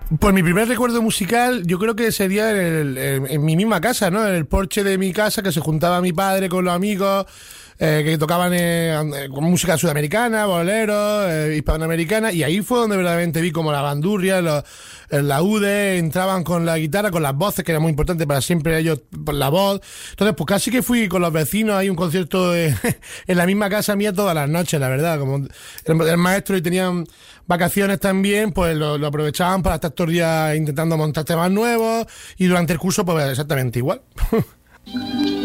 Pues mi primer recuerdo musical yo creo que sería en mi misma casa, ¿no? En el porche de mi casa, que se juntaba mi padre con los amigos, que tocaban con música sudamericana, boleros, hispanoamericana, y ahí fue donde verdaderamente vi como la bandurria, los laúdes, entraban con la guitarra, con las voces, que era muy importante para siempre ellos, por la voz. Entonces, pues casi que fui con los vecinos, hay un concierto en la misma casa mía todas las noches, la verdad, como el maestro y tenían vacaciones también, pues lo aprovechaban para estar todos los días intentando montar temas nuevos, y durante el curso pues exactamente igual.